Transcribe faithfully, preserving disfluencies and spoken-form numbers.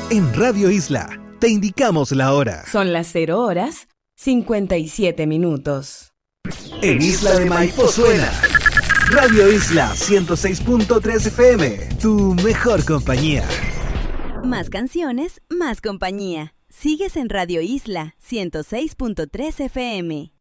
En Radio Isla, te indicamos la hora. Son las cero horas, cincuenta y siete minutos. En Isla de Maipo suena Radio Isla ciento seis punto tres F M, tu mejor compañía. Más canciones, más compañía. Sigues en Radio Isla ciento seis punto tres F M.